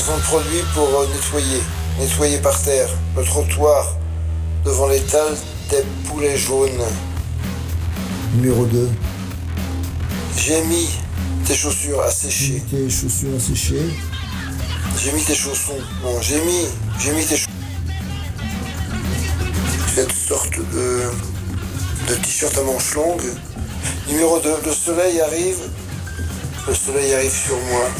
Son produit pour nettoyer par terre le trottoir devant l'étal des poulets jaunes. Numéro 2. J'ai mis tes chaussures à sécher. Tes chaussures à sécher. J'ai mis tes chaussons. Non, j'ai mis tes chaussons. Cette sorte de t-shirt à manches longues. Numéro 2. Le soleil arrive sur moi.